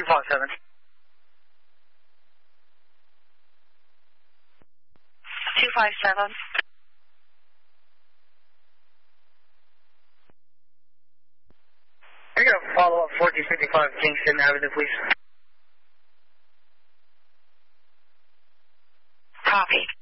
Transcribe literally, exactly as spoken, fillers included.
five seven. two five seven. I got a follow-up fourteen fifty-five Kingston Avenue, please. Copy.